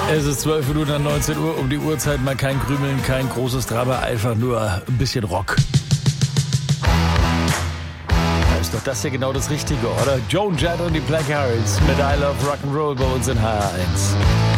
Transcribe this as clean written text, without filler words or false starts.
Es ist 12 Minuten an 19 Uhr, um die Uhrzeit mal kein Krümeln, kein großes Drama, einfach nur ein bisschen Rock. Da ist doch das hier genau das Richtige, oder? Joan Jett und die Black Hearts mit I Love Rock'n'Roll bei uns in HR1.